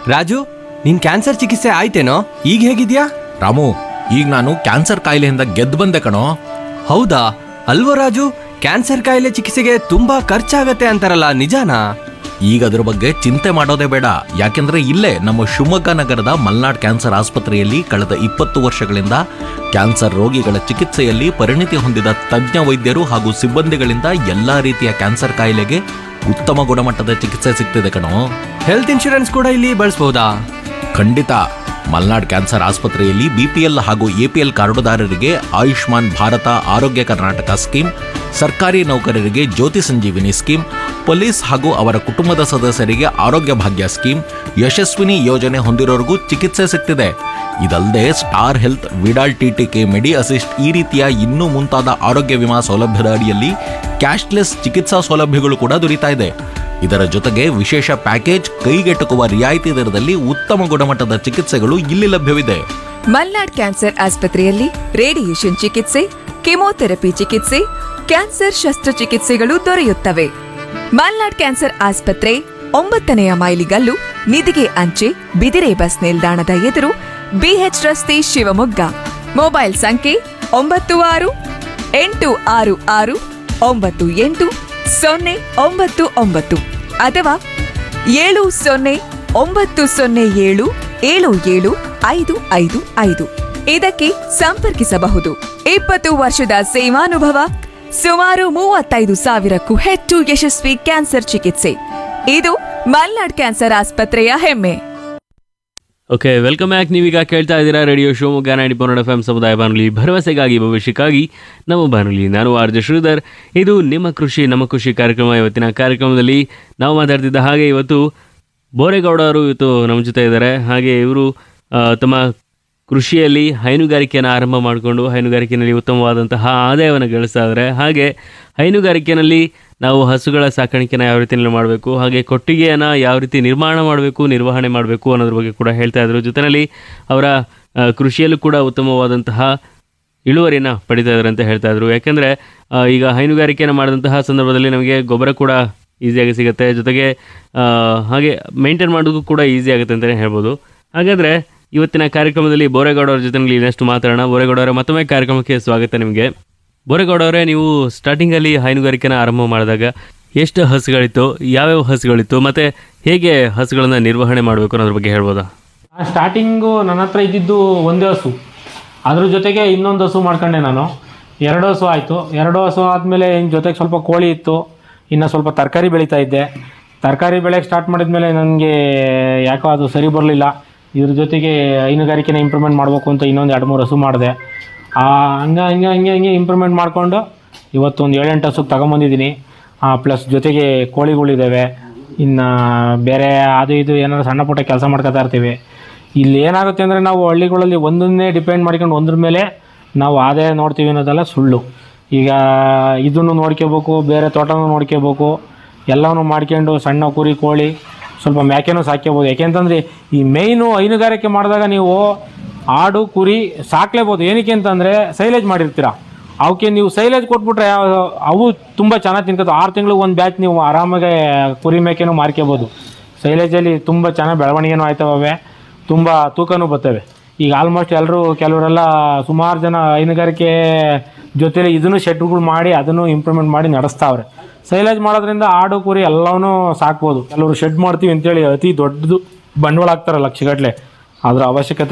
ರಾಜು, ನಿನ್ ಕ್ಯಾನ್ಸರ್ ಚಿಕಿತ್ಸೆ ಆಯ್ತೇನೋ? ಈಗ ಹೇಗಿದ್ಯಾ? ರಾಮು, ಈಗ ನಾನು ಕ್ಯಾನ್ಸರ್ ಕಾಯಿಲೆಯಿಂದ ಗೆದ್ದು ಬಂದೆ ಕಣೋ. ಹೌದಾ? ಅಲ್ವೋ ರಾಜು, ಕ್ಯಾನ್ಸರ್ ಕಾಯಿಲೆ ಚಿಕಿತ್ಸೆಗೆ ತುಂಬಾ ಖರ್ಚಾಗತ್ತೆ ಅಂತಾರಲ್ಲ, ನಿಜಾನಾ? ಈಗ ಅದ್ರ ಬಗ್ಗೆ ಚಿಂತೆ ಮಾಡೋದೇ ಬೇಡ. ಯಾಕೆಂದ್ರೆ ಇಲ್ಲೇ ನಮ್ಮ ಶಿವಮೊಗ್ಗ ನಗರದ ಮಲ್ನಾಡ್ ಕ್ಯಾನ್ಸರ್ ಆಸ್ಪತ್ರೆಯಲ್ಲಿ ಕಳೆದ 20 ವರ್ಷಗಳಿಂದ ಕ್ಯಾನ್ಸರ್ ರೋಗಿಗಳ ಚಿಕಿತ್ಸೆಯಲ್ಲಿ ಪರಿಣಿತಿ ಹೊಂದಿದ ತಜ್ಞ ವೈದ್ಯರು ಹಾಗೂ ಸಿಬ್ಬಂದಿಗಳಿಂದ ಎಲ್ಲಾ ರೀತಿಯ ಕ್ಯಾನ್ಸರ್ ಕಾಯಿಲೆಗೆ ಉತ್ತಮ ಗುಣಮಟ್ಟದ ಚಿಕಿತ್ಸೆ ಸಿಗ್ತಿದೆ ಕಣೋ. ಹೆಲ್ತ್ ಇನ್ಶೂರೆನ್ಸ್ ಕೂಡ ಇಲ್ಲಿ ಬಳಸಬಹುದಾ? ಖಂಡಿತ. ಮಲ್ನಾಡ್ ಕ್ಯಾನ್ಸರ್ ಆಸ್ಪತ್ರೆಯಲ್ಲಿ ಬಿಪಿಎಲ್ ಹಾಗೂ ಎಪಿಎಲ್ ಕಾರ್ಡುದಾರರಿಗೆ ಆಯುಷ್ಮಾನ್ ಭಾರತ ಆರೋಗ್ಯ ಕರ್ನಾಟಕ ಸ್ಕೀಮ್, ಸರ್ಕಾರಿ ನೌಕರರಿಗೆ ಜ್ಯೋತಿ ಸಂಜೀವಿನಿ ಸ್ಕೀಮ್, ಪೊಲೀಸ್ ಹಾಗೂ ಅವರ ಕುಟುಂಬದ ಸದಸ್ಯರಿಗೆ ಆರೋಗ್ಯ ಭಾಗ್ಯ ಸ್ಕೀಮ್, ಯಶಸ್ವಿನಿ ಯೋಜನೆ ಹೊಂದಿರೋರಿಗೂ ಚಿಕಿತ್ಸೆ ಸಿಗ್ತಿದೆ. ಇದಲ್ಲದೆ ಸ್ಟಾರ್ ಹೆಲ್ತ್, ವಿಡಾಲ್ ಟಿಟಿಕೆ, ಮೆಡಿ ಅಸಿಸ್ಟ್ ಈ ರೀತಿಯ ಇನ್ನೂ ಮುಂತಾದ ಆರೋಗ್ಯ ವಿಮಾ ಸೌಲಭ್ಯದ ಅಡಿಯಲ್ಲಿ ಕ್ಯಾಶ್ಲೆಸ್ ಚಿಕಿತ್ಸಾ ಸೌಲಭ್ಯಗಳು ಕೂಡ ದೊರೀತಾ ಇದೆ. ಇದರ ಜೊತೆಗೆ ವಿಶೇಷ ಪ್ಯಾಕೇಜ್, ಕೈಗೆಟುಕುವ ರಿಯಾಯಿತಿ ದರದಲ್ಲಿ ಉತ್ತಮ ಗುಣಮಟ್ಟದ ಚಿಕಿತ್ಸೆಗಳು ಇಲ್ಲಿ ಲಭ್ಯವಿದೆ. ಮಲ್ನಾಡ್ ಕ್ಯಾನ್ಸರ್ ಆಸ್ಪತ್ರೆಯಲ್ಲಿ ರೇಡಿಯೇಷನ್ ಚಿಕಿತ್ಸೆ, ಕೆಮೊಥೆರಪಿ ಚಿಕಿತ್ಸೆ, ಕ್ಯಾನ್ಸರ್ ಶಸ್ತ್ರಚಿಕಿತ್ಸೆಗಳು ದೊರೆಯುತ್ತವೆ. ಮಲ್ನಾಡ್ ಕ್ಯಾನ್ಸರ್ ಆಸ್ಪತ್ರೆ 9ನೇ ಮೈಲಿಗಲ್ಲು, ನಿಧಿಗೆ ಅಂಚೆ, ಬಿದಿರೆ ಬಸ್ ನಿಲ್ದಾಣದ ಎದುರು, ಬಿಎಚ್ ರಸ್ತೆ, ಶಿವಮೊಗ್ಗ. ಮೊಬೈಲ್ ಸಂಖ್ಯೆ 9666988099 ಅಥವಾ 709007775555. ಇದಕ್ಕೆ ಸಂಪರ್ಕಿಸಬಹುದು. 20 ವರ್ಷದ ಸೇವಾನುಭವ, ಸುಮಾರು 35,000ಕ್ಕೂ ಹೆಚ್ಚು ಯಶಸ್ವಿ ಕ್ಯಾನ್ಸರ್ ಚಿಕಿತ್ಸೆ. ಇದು ಮಲ್ನಾಡ್ ಕ್ಯಾನ್ಸರ್ ಆಸ್ಪತ್ರೆಯ ಹೆಮ್ಮೆ. Okay, welcome back. ನೀವೀಗ ಕೇಳ್ತಾ ಇದ್ದೀರಾ ರೇಡಿಯೋ ಶಿವಮೊಗ್ಗ 90.4 FM ಸಮುದಾಯ ಬಾನುಲಿ, ಭರವಸೆಗಾಗಿ ಭವಿಷ್ಯಕ್ಕಾಗಿ ನಮ್ಮ ಬಾನುಲಿ. ನಾನು ಆರ್ ಜೆ ಶ್ರೀಧರ್. ಇದು ನಿಮ್ಮ ಕೃಷಿ ನಮ್ಮ ಖುಷಿ ಕಾರ್ಯಕ್ರಮ. ಇವತ್ತಿನ ಕಾರ್ಯಕ್ರಮದಲ್ಲಿ ನಾವು ಮಾತಾಡ್ತಿದ್ದ ಹಾಗೆ ಇವತ್ತು ಬೋರೇಗೌಡ ಅವರು ಇವತ್ತು ನಮ್ಮ ಜೊತೆ ಇದ್ದಾರೆ. ಹಾಗೆ ಇವರು ತಮ್ಮ ಕೃಷಿಯಲ್ಲಿ ಹೈನುಗಾರಿಕೆಯನ್ನು ಆರಂಭ ಮಾಡಿಕೊಂಡು ಹೈನುಗಾರಿಕೆಯಲ್ಲಿ ಉತ್ತಮವಾದಂತಹ ಆದಾಯವನ್ನು ಗಳಿಸ್ತಾ ಇದ್ದಾರೆ. ಹಾಗೆ ಹೈನುಗಾರಿಕೆಯಲ್ಲಿ ನಾವು ಹಸುಗಳ ಸಾಕಾಣಿಕೆನ ಯಾವ ರೀತಿಯಲ್ಲಿ ಮಾಡಬೇಕು, ಹಾಗೆ ಕೊಟ್ಟಿಗೆಯನ್ನು ಯಾವ ರೀತಿ ನಿರ್ಮಾಣ ಮಾಡಬೇಕು, ನಿರ್ವಹಣೆ ಮಾಡಬೇಕು ಅನ್ನೋದ್ರ ಬಗ್ಗೆ ಕೂಡ ಹೇಳ್ತಾ ಇದ್ರು. ಜೊತೆಯಲ್ಲಿ ಅವರ ಕೃಷಿಯಲ್ಲೂ ಕೂಡ ಉತ್ತಮವಾದಂತಹ ಇಳುವರಿಯನ್ನು ಪಡಿತಾ ಇದ್ದಾರೆ ಅಂತ ಹೇಳ್ತಾ ಇದ್ರು. ಯಾಕೆಂದರೆ ಈಗ ಹೈನುಗಾರಿಕೆಯನ್ನು ಮಾಡಿದಂತಹ ಸಂದರ್ಭದಲ್ಲಿ ನಮಗೆ ಗೊಬ್ಬರ ಕೂಡ ಈಸಿಯಾಗಿ ಸಿಗುತ್ತೆ, ಜೊತೆಗೆ ಹಾಗೆ ಮೇಂಟೈನ್ ಮಾಡೋದಕ್ಕೂ ಕೂಡ ಈಸಿ ಆಗುತ್ತೆ ಅಂತಲೇ ಹೇಳ್ಬೋದು. ಹಾಗಾದರೆ ಇವತ್ತಿನ ಕಾರ್ಯಕ್ರಮದಲ್ಲಿ ಬೋರೇಗೌಡ ಅವರ ಜೊತೆಯಲ್ಲಿ ಇನ್ನಷ್ಟು ಮಾತಾಡೋಣ. ಬೋರೇಗೌಡ ಅವರೇ, ಮತ್ತೊಮ್ಮೆ ಕಾರ್ಯಕ್ರಮಕ್ಕೆ ಸ್ವಾಗತ ನಿಮಗೆ. ಬೋರೇಗೌಡ ಅವರೇ, ನೀವು ಸ್ಟಾರ್ಟಿಂಗಲ್ಲಿ ಹೈನುಗಾರಿಕೆನ ಆರಂಭ ಮಾಡಿದಾಗ ಎಷ್ಟು ಹಸುಗಳಿತ್ತು, ಯಾವ್ಯಾವ ಹಸುಗಳಿತ್ತು, ಮತ್ತು ಹೇಗೆ ಹಸುಗಳನ್ನು ನಿರ್ವಹಣೆ ಮಾಡಬೇಕು ಅನ್ನೋದ್ರ ಬಗ್ಗೆ ಹೇಳ್ಬೋದಾ? ಸ್ಟಾರ್ಟಿಂಗು ನನ್ನ ಹತ್ರ ಇದ್ದಿದ್ದು ಒಂದೇ ಹಸು, ಅದ್ರ ಜೊತೆಗೆ ಇನ್ನೊಂದು ಹಸು ಮಾಡ್ಕೊಂಡೆ ನಾನು. 2 ಹಸು ಆಯಿತು. 2 ಹಸು ಆದಮೇಲೆ ಇನ್ನು ಜೊತೆಗೆ ಸ್ವಲ್ಪ ಕೋಳಿ ಇತ್ತು, ಇನ್ನು ಸ್ವಲ್ಪ ತರಕಾರಿ ಬೆಳೀತಾ ಇದ್ದೆ. ತರಕಾರಿ ಬೆಳೆಯೋಕ್ಕೆ ಸ್ಟಾರ್ಟ್ ಮಾಡಿದ್ಮೇಲೆ ನನಗೆ ಯಾಕೋ ಅದು ಸರಿ ಬರಲಿಲ್ಲ. ಇದ್ರ ಜೊತೆಗೆ ಹೈನುಗಾರಿಕೆನ ಇಂಪ್ರೂವ್ಮೆಂಟ್ ಮಾಡಬೇಕು ಅಂತ ಇನ್ನೊಂದು 2-3 ಹಸು ಮಾಡಿದೆ. ಹಂಗೆ ಇಂಪ್ರೂವ್ಮೆಂಟ್ ಮಾಡಿಕೊಂಡು ಇವತ್ತು ಒಂದು 7-8 ಹಸು ತಗೊಂಬಂದಿದ್ದೀನಿ. ಪ್ಲಸ್ ಜೊತೆಗೆ ಕೋಳಿಗಳಿದ್ದಾವೆ. ಇನ್ನು ಬೇರೆ ಅದು ಇದು ಏನಾದ್ರು ಸಣ್ಣ ಪುಟ್ಟ ಕೆಲಸ ಮಾಡ್ಕೊತಾ ಇರ್ತೀವಿ. ಇಲ್ಲಿ ಏನಾಗುತ್ತೆ ಅಂದರೆ ನಾವು ಹಳ್ಳಿಗಳಲ್ಲಿ ಒಂದನ್ನೇ ಡಿಪೆಂಡ್ ಮಾಡ್ಕೊಂಡು ಒಂದ್ರ ಮೇಲೆ ನಾವು ಆದಾಯ ನೋಡ್ತೀವಿ ಅನ್ನೋದೆಲ್ಲ ಸುಳ್ಳು. ಈಗ ಇದನ್ನು ನೋಡ್ಕೋಬೇಕು, ಬೇರೆ ತೋಟನೂ ನೋಡ್ಕೋಬೇಕು, ಎಲ್ಲವನ್ನೂ ಮಾಡ್ಕೊಂಡು ಸಣ್ಣ ಕುರಿ, ಕೋಳಿ, ಸ್ವಲ್ಪ ಮೇಕೆನೂ ಸಾಕ್ಕೋಬೋದು. ಯಾಕೆಂತಂದರೆ ಈ ಮೇಯ್ನು ಹೈನುಗಾರಿಕೆ ಮಾಡಿದಾಗ ನೀವು ಆಡು ಕುರಿ ಸಾಕ್ಲೇಬೋದು. ಏನಕ್ಕೆ ಅಂತಂದರೆ ಸೈಲೇಜ್ ಮಾಡಿರ್ತೀರ, ಅವಕ್ಕೆ ನೀವು ಸೈಲೇಜ್ ಕೊಟ್ಬಿಟ್ರೆ ಅವು ತುಂಬ ಚೆನ್ನಾಗಿ ತಿನ್ಕೋದು. 6 ತಿಂಗಳಿಗೆ ಒಂದು ಬ್ಯಾಚ್ ನೀವು ಆರಾಮಾಗೆ ಕುರಿ ಮೇಕೆನೂ ಮಾರ್ಕೋಬೋದು. ಸೈಲೇಜಲ್ಲಿ ತುಂಬ ಚೆನ್ನಾಗಿ ಬೆಳವಣಿಗೆನೂ ಆಯ್ತವೆ, ತುಂಬ ತೂಕನೂ ಬರ್ತವೆ. ಈಗ ಆಲ್ಮೋಸ್ಟ್ ಕೆಲವರೆಲ್ಲ ಸುಮಾರು ಜನ ಹೈನುಗಾರಿಕೆ ಜೊತೆಲಿ ಇದನ್ನು ಶೆಡ್ಗಳು ಮಾಡಿ ಅದನ್ನು ಇಂಪ್ರೂವ್ಮೆಂಟ್ ಮಾಡಿ ನಡೆಸ್ತಾವ್ರೆ. ಸೈಲೇಜ್ ಮಾಡೋದ್ರಿಂದ ಆಡು ಕುರಿ ಎಲ್ಲವನ್ನೂ ಸಾಕ್ಬೋದು. ಕೆಲವರು ಶೆಡ್ ಮಾಡ್ತೀವಿ ಅಂತೇಳಿ ಅತಿ ದೊಡ್ಡದು ಬಂಡವಾಳ ಹಾಕ್ತಾರೆ, ಲಕ್ಷಗಟ್ಟಲೆ. ಅದರ ಅವಶ್ಯಕತೆ